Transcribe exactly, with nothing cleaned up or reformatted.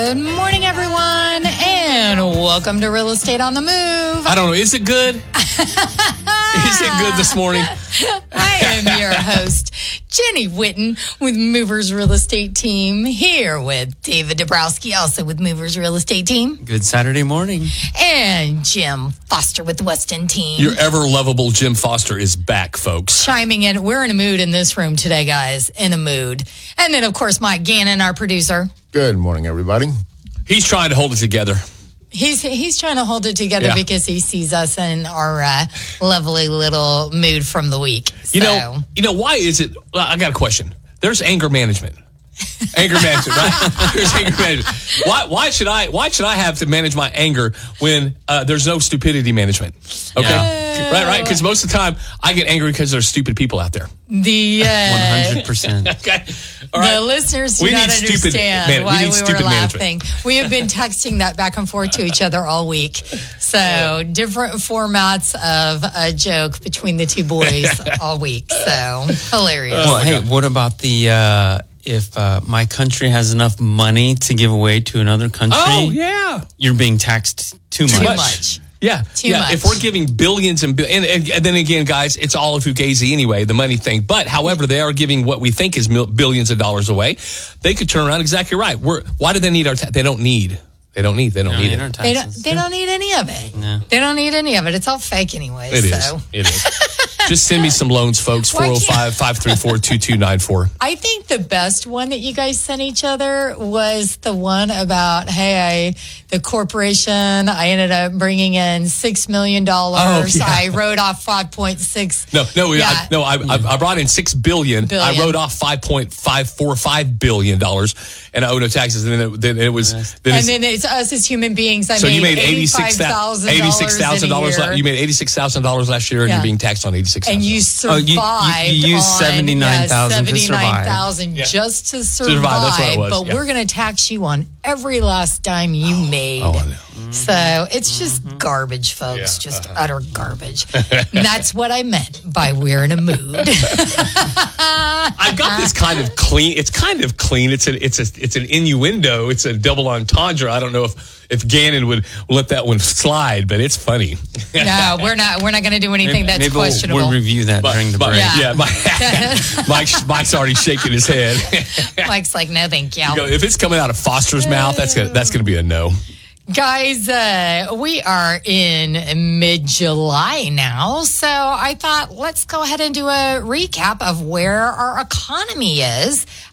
Good morning, everyone, and welcome to Real Estate on the Move. I don't know. Is it good? Is it good this morning? I am your host, Jenny Whitten, with Movers Real Estate Team, here with David Dabrowski, also with Movers Real Estate Team. Good Saturday morning. And Jim Foster with the Weston Team. Your ever-lovable Jim Foster is back, folks. Chiming in. We're in a mood in this room today, guys. In a mood. And then, of course, Mike Gannon, our producer. Good morning, everybody. He's trying to hold it together. He's he's trying to hold it together Yeah. because he sees us in our uh, lovely little mood from the week. You So, know, you know why is it? Well, I got a question. There's anger management. Anger management, right? There's anger management. Why? Why should I? Why should I have to manage my anger when uh, there's no stupidity management? Okay, Yeah. right, right. Because most of the time I get angry because there's stupid people out there. the uh, one hundred percent. Okay, all right. the listeners do We not need stupid understand man- we why need we, were stupid laughing. management. We have been texting that back and forth to each other all week. So different formats of a joke between the two boys all week. So hilarious. Well, hey, what about the uh, if uh, my country has enough money to give away to another country? Oh yeah. You're being taxed too much. Too much. Yeah, Too yeah. much. If we're giving billions and, bil- and, and and then again, guys, it's all a fugazi anyway, the money thing. But however, they are giving what we think is mil- billions of dollars away. They could turn around exactly right. We're why do they need our? Ta- they don't need. They don't need. They don't No, need they it. don't They don't, taxes. they don't need any of it. No. They don't need any of it. It's all fake anyway. It is. so. It is. Just send me some loans, folks. Why four can't- oh five, five three four, two two nine four. I think the best one that you guys sent each other was the one about, hey, I, the corporation, I ended up bringing in six million dollars. Oh, yeah. I wrote off five point six. No, no, Yeah. I, no. I, I, I brought in six billion. Billion. I wrote off five point five four five billion dollars, and I owe no taxes. And then it, then it was. Then And it's, then it's us as human beings. I so made you made eighty-six thousand thousand dollars. dollars. You made eighty-six thousand dollars last year, and Yeah. you're being taxed on eighty-six thousand. And you Oh, you- you- survived. you used on, seventy-nine thousand yeah, to survive. seventy-nine thousand Yeah. just to survive. survive, that's what it was, But yeah. we're going to tax you on every last dime you made. Oh, I know. So it's just garbage, folks. Yeah, Just uh-huh. utter garbage. And that's what I meant by we're in a mood. I've got this kind of clean. It's kind of clean. It's a, it's a, it's an innuendo. It's a double entendre. I don't know if, if Gannon would let that one slide, but it's funny. No, we're not. We're not going to do anything that's Maybe we'll, questionable. we'll review that But- during the but- break. Yeah. yeah, Mike, Mike's, Mike's already shaking his head. Mike's like, no, thank you. You know, if it's coming out of Foster's mouth, that's gonna, that's going to be a no. Guys, uh, we are in mid-July now, so I thought let's go ahead and do a recap of where our economy is